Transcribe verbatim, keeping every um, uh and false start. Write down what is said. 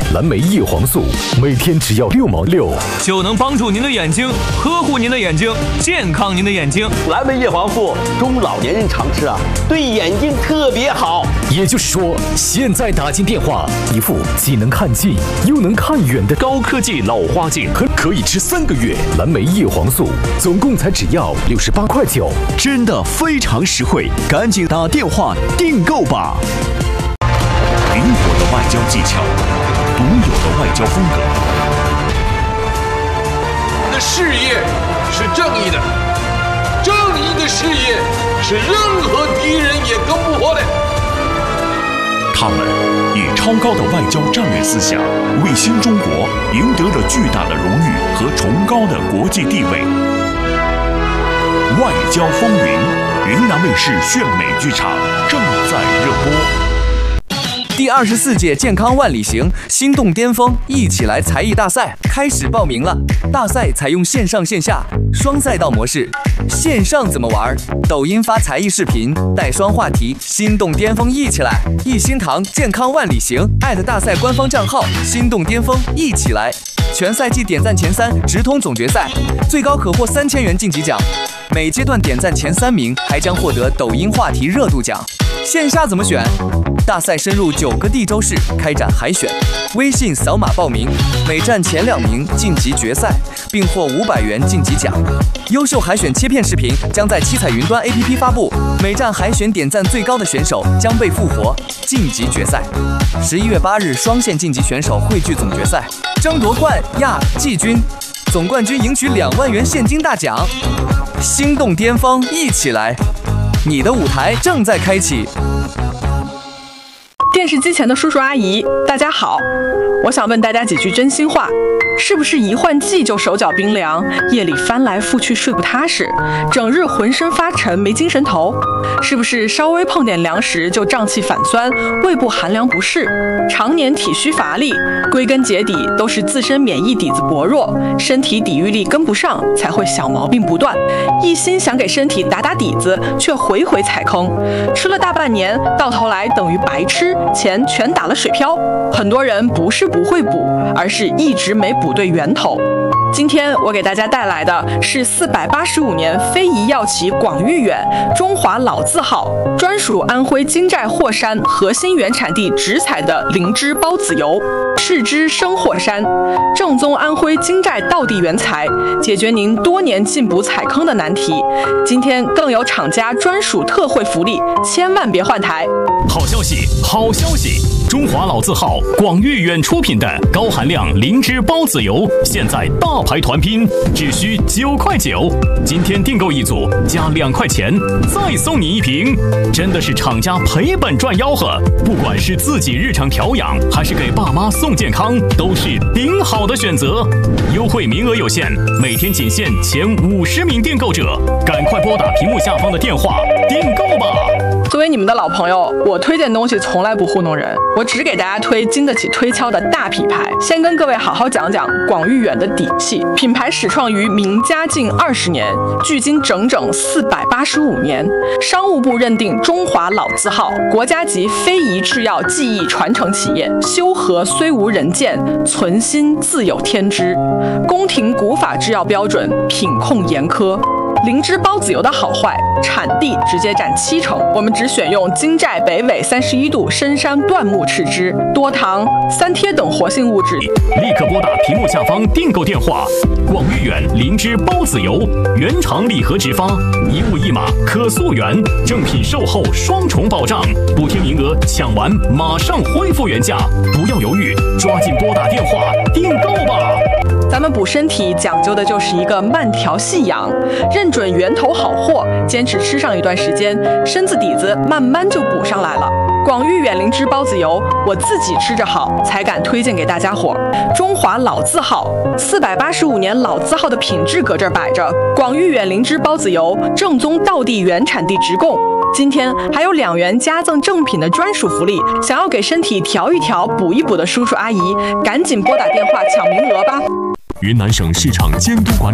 蓝莓叶黄素，每天只要六毛六， 就能帮助您的眼睛，呵护您的眼睛，健康您的眼睛。 蓝莓叶黄素，中老年人常吃啊，对眼睛特别好。 也就是说，现在打进电话，一副既能看近又能看远的高科技老花镜，可可以吃三个月。蓝莓叶黄素，总共才只要六十八块九， 真的非常实惠，赶紧打电话订购吧！ 灵活的外交技巧，独有的外交风格。 我们的事业是正义的，正义的事业是任何敌人也攻不破的。 他们以超高的外交战略思想，为新中国赢得了巨大的荣誉和崇高的国际地位。外交风云，云南卫视炫美剧场正在热播。 第二十四届健康万里行心动巅峰一起来才艺大赛开始报名了。大赛采用线上线下双赛道模式。线上怎么玩？抖音发才艺视频，带双话题，心动巅峰一起来！一心堂健康万里行艾特大赛官方账号心动巅峰一起来！全赛季点赞前三直通总决赛，最高可获三千元晋级奖。每阶段点赞前三名还将获得抖音话题热度奖。线下怎么选？大赛深入九个地州市开展海选，微信扫码报名，每站前两名晋级决赛，并获五百元晋级奖。优秀海选切片视频将在七彩云端 A P P 发布，每站海选点赞最高的选手将被复活晋级决赛。十一月八日，双线晋级选手汇聚总决赛，争夺冠亚季军，总冠军赢取两万元现金大奖。心动巅峰一起来！你的舞台正在开启。 电视机前的叔叔阿姨，大家好，我想问大家几句真心话：是不是一换季就手脚冰凉，夜里翻来覆去睡不踏实，整日浑身发沉没精神头？是不是稍微碰点凉食就胀气反酸，胃部寒凉不适，常年体虚乏力？归根结底都是自身免疫底子薄弱，身体抵御力跟不上，才会小毛病不断。一心想给身体打打底子，却回回踩坑，吃了大半年，到头来等于白吃，钱全打了水漂。很多人不是不会补，而是一直没补对源头。今天我给大家带来的是四百八十五年非遗药企广誉远中华老字号，专属安徽金寨霍山核心原产地直采的灵芝孢子油，视之生霍山，正宗安徽金寨道地原材，解决您多年进补踩坑的难题。今天更有厂家专属特惠福利，千万别换台。 好消息，好消息！中华老字号广誉远出品的高含量灵芝孢子油，现在大牌团拼，只需九块九。今天订购一组加两块钱，再送你一瓶，真的是厂家赔本赚吆喝。不管是自己日常调养，还是给爸妈送健康，都是顶好的选择。优惠名额有限，每天仅限前五十名订购者，赶快拨打屏幕下方的电话订购吧。 作为你们的老朋友，我推荐东西从来不糊弄人，我只给大家推经得起推敲的大品牌。先跟各位好好讲讲广誉远的底气。品牌始创于明嘉靖二十年，距今整整四百八十五年。商务部认定中华老字号，国家级非遗制药技艺传承企业。修和虽无人见，存心自有天知。宫廷古法制药标准，品控严苛。灵芝孢子油的好坏，产地直接占七成，我们只选用金寨北纬三十一度深山椴木赤芝，多糖、三萜等活性物质。 立刻拨打屏幕下方订购电话。广誉远灵芝孢子油，原厂礼盒直发，一物一码可溯源，正品售后双重保障，补贴名额抢完马上恢复原价，不要犹豫，抓紧拨打电话订购吧。 咱们补身体讲究的就是一个慢调细养，认准源头好货，坚持吃上一段时间，身子底子慢慢就补上来了。广誉远灵芝孢子油，我自己吃着好，才敢推荐给大家伙。中华老字号，四百八十五年老字号的品质搁这儿摆着。广誉远灵芝孢子油，正宗道地原产地直供。今天还有两元加赠正品的专属福利，想要给身体调一调、补一补的叔叔阿姨，赶紧拨打电话抢名额吧。 云南省市场监督管理